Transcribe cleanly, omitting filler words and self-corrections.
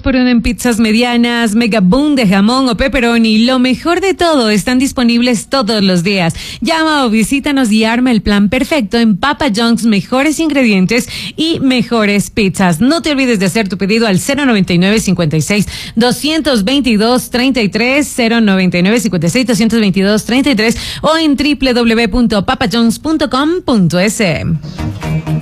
2x1 en pizzas medianas, Mega Boom de jamón o pepperoni. Lo mejor de todo, están disponibles todos los días. Llama o visítanos y arma el plan perfecto en Papa John's, mejores ingredientes y mejores pizzas. No te olvides de hacer tu pedido al 099-56-222-33, 099-56-222-33 o en www.papajohns.com.es.